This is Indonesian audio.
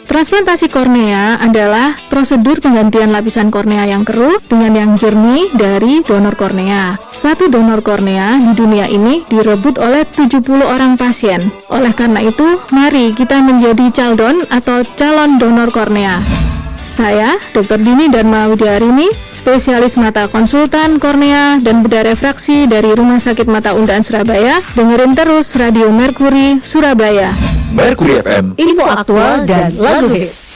Transplantasi kornea adalah prosedur penggantian lapisan kornea yang keruh dengan yang jernih dari donor kornea. Satu donor kornea di dunia ini direbut oleh 70 orang pasien. Oleh karena itu, mari kita menjadi caldon atau calon donor kornea. Saya, Dr. Dini Dharma Widiarini, spesialis mata konsultan kornea dan bedah refraksi dari Rumah Sakit Mata Undaan Surabaya. Dengerin terus Radio Mercury Surabaya. Mercury FM, info aktual dan lagu hits.